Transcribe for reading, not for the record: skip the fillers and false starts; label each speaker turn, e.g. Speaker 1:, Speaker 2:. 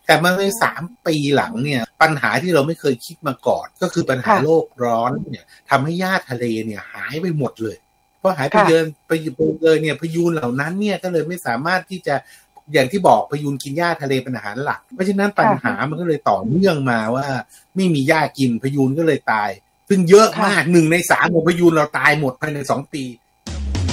Speaker 1: แต่มาใน3 ปีหลังเนี่ยปัญหาที่เราไม่เคยคิดมาก่อนก็คือปัญหาโลกร้อนเนี่ยทำให้หญ้าทะเลเนี่ยหายไปหมดเลยพอหายไปเลยเนี่ยพยูนเหล่านั้นเนี่ยก็เลยไม่สามารถที่จะอย่างที่บอกพยูนกินหญ้าทะเลเป็นอาหารหลักเพราะฉะนั้นปัญหามันก็เลยต่อเนื่องมาว่าไม่มีหญ้ากินพยูนก็เลยตายซึ่งเยอะมาก1 ใน 3ของพยูนเราตายหมดภายใน2 ปี